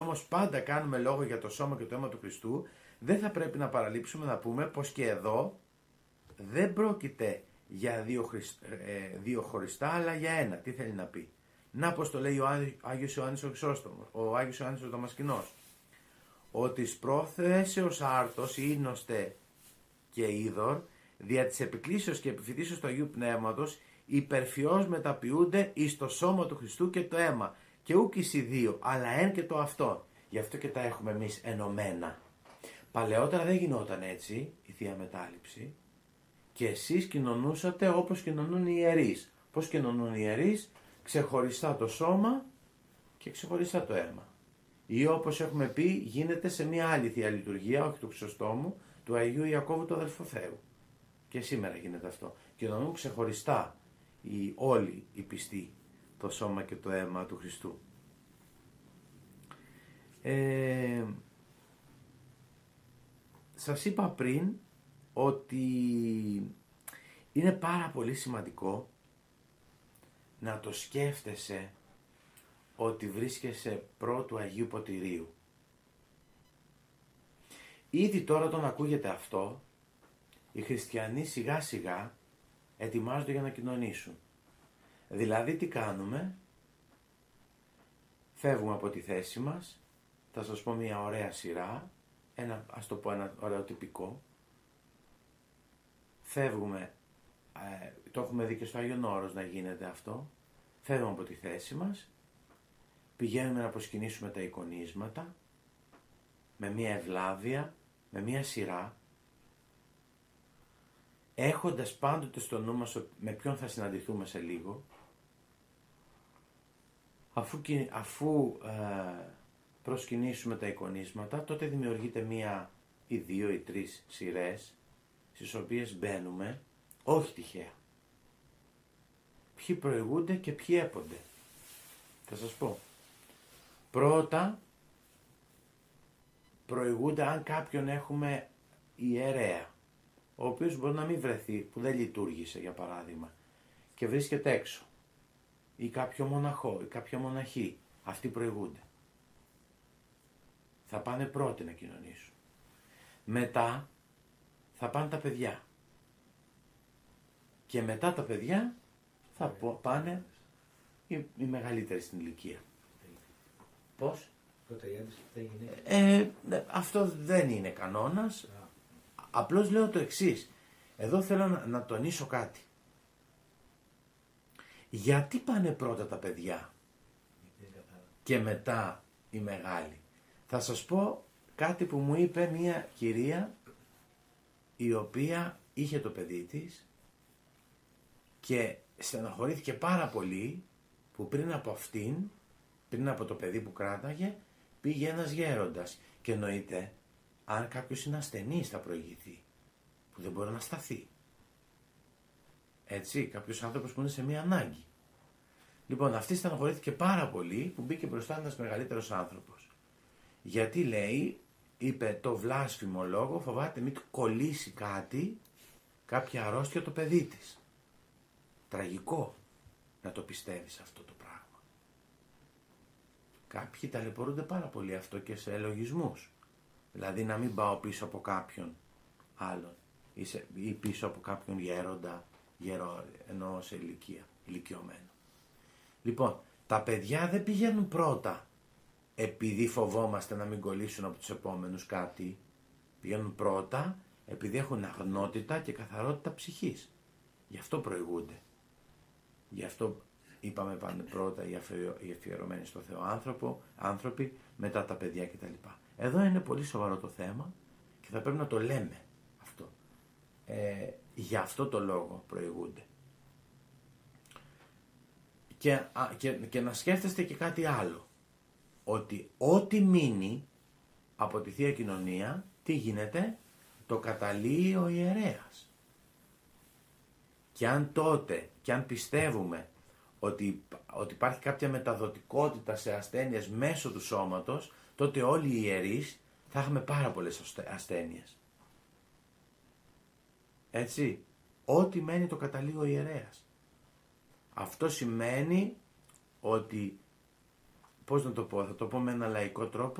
όμως πάντα κάνουμε λόγο για το σώμα και το αίμα του Χριστού, δεν θα πρέπει να παραλείψουμε να πούμε πως και εδώ δεν πρόκειται για δύο χωριστά, αλλά για ένα. Τι θέλει να πει? Να πως το λέει ο Άγιος Ιωάννης ο Χρυσόστομος, ο Άγιος Ιωάννης ο Δαμασκηνός, ότι σπρόθεσεως άρτος ίνοστε και είδωρ, δια της επικλήσεως και επιφυτίσεως του Αγίου Πνεύματος, υπερφιώς μεταποιούνται εις το σώμα του Χριστού και το αίμα. Και ούκ εις οι δύο, αλλά εν και το αυτό. Γι' αυτό και τα έχουμε εμείς ενωμένα. Παλαιότερα δεν γινόταν έτσι η Θεία Μετάληψη, και εσείς κοινωνούσατε όπως κοινωνούν οι ιερείς. Πώς κοινωνούν οι ιερείς? Ξεχωριστά το σώμα και ξεχωριστά το αίμα. Ή όπως έχουμε πει, γίνεται σε μια άλλη Θεία Λειτουργία, όχι του Χρυσοστόμου, του Αγίου Ιακώβου του αδελφού Θεού. Και σήμερα γίνεται αυτό. Κοινωνούν ξεχωριστά όλοι οι πιστοί το σώμα και το αίμα του Χριστού. Σας είπα πριν ότι είναι πάρα πολύ σημαντικό να το σκέφτεσαι ότι βρίσκεσαι πρώτου Αγίου Ποτηρίου. Ήδη τώρα όταν ακούγεται αυτό, οι χριστιανοί σιγά σιγά ετοιμάζονται για να κοινωνήσουν. Δηλαδή τι κάνουμε? Φεύγουμε από τη θέση μας, θα σας πω μια ωραία σειρά, ας το πω ένα ωραίο τυπικό. Φεύγουμε, το έχουμε δει και στο Άγιον Όρος να γίνεται αυτό, φεύγουμε από τη θέση μας, πηγαίνουμε να προσκυνήσουμε τα εικονίσματα, με μια ευλάβεια, με μια σειρά, έχοντας πάντοτε στο νου μας με ποιον θα συναντηθούμε σε λίγο. Αφού προσκυνήσουμε τα εικονίσματα, τότε δημιουργείται μία ή δύο ή τρεις σειρές, στις οποίες μπαίνουμε, όχι τυχαία. Ποιοι προηγούνται και ποιοι έπονται. Θα σας πω. Πρώτα, προηγούνται αν κάποιον έχουμε ιερέα, ο οποίος μπορεί να μην βρεθεί, που δεν λειτουργήσε για παράδειγμα, και βρίσκεται έξω. Ή κάποιο μοναχό, ή κάποια μοναχή. Αυτοί προηγούνται. Θα πάνε πρώτοι να κοινωνήσουν. Μετά θα πάνε τα παιδιά. Και μετά τα παιδιά θα πάνε οι μεγαλύτεροι στην ηλικία. Πώς? Αυτό δεν είναι κανόνας. Απλώς λέω το εξής. Εδώ θέλω να τονίσω κάτι. Γιατί πάνε πρώτα τα παιδιά και μετά οι μεγάλοι? Θα σας πω κάτι που μου είπε μια κυρία η οποία είχε το παιδί της και στεναχωρήθηκε πάρα πολύ που πριν από αυτήν, πριν από το παιδί που κράταγε, πήγε ένας γέροντας. Και εννοείται, αν κάποιος είναι ασθενής θα προηγηθεί, που δεν μπορεί να σταθεί. Έτσι, κάποιος άνθρωπος που είναι σε μία ανάγκη. Λοιπόν, αυτή στεναχωρήθηκε πάρα πολύ που μπήκε μπροστά ένας μεγαλύτερος άνθρωπος. Γιατί λέει, είπε το βλάσφημο λόγο, φοβάται μην του κολλήσει κάτι, κάποια αρρώστια το παιδί της. Τραγικό να το πιστεύεις αυτό το πράγμα. Κάποιοι ταλαιπωρούνται πάρα πολύ αυτό και σε λογισμούς. Δηλαδή να μην πάω πίσω από κάποιον άλλον ή πίσω από κάποιον γέροντα, εννοώ σε ηλικιωμένο. Λοιπόν, τα παιδιά δεν πηγαίνουν πρώτα επειδή φοβόμαστε να μην κολλήσουν από τους επόμενους κάτι. Πηγαίνουν πρώτα επειδή έχουν αγνότητα και καθαρότητα ψυχής. Γι' αυτό προηγούνται. Γι' αυτό είπαμε πάνε πρώτα οι αφιερωμένοι στο Θεό άνθρωποι, μετά τα παιδιά κτλ. Εδώ είναι πολύ σοβαρό το θέμα και θα πρέπει να το λέμε αυτό. Γι' αυτό το λόγο προηγούνται. Και να σκέφτεστε και κάτι άλλο. Ότι ό,τι μείνει από τη Θεία Κοινωνία, τι γίνεται? Το καταλύει ο ιερέας. Και αν τότε, και αν πιστεύουμε ότι υπάρχει κάποια μεταδοτικότητα σε ασθένειες μέσω του σώματος, τότε όλοι οι ιερείς θα έχουμε πάρα πολλές ασθένειες. Έτσι, ό,τι μένει το καταλύει ο ιερέας. Αυτό σημαίνει ότι, πώς να το πω, θα το πω με ένα λαϊκό τρόπο,